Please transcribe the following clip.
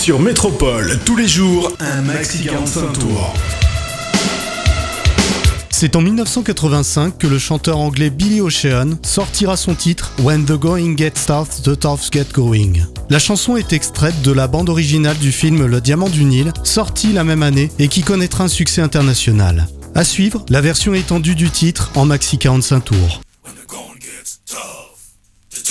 Sur Métropole, tous les jours, un maxi 45 tours. C'est en 1985 que le chanteur anglais Billy Ocean sortira son titre When the Going Gets Tough, the Toughs Get Going. La chanson est extraite de la bande originale du film Le Diamant du Nil, sorti la même année et qui connaîtra un succès international. À suivre, la version étendue du titre en maxi 45 tours.